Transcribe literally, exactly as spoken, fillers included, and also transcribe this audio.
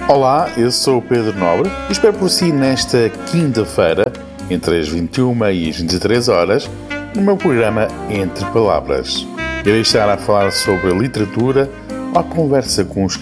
Olá, eu sou o Pedro Nobre e espero por si nesta quinta-feira, entre as vinte e uma e as vinte e três horas, no meu programa Entre Palavras. Irei estar a falar sobre a literatura, à conversa com os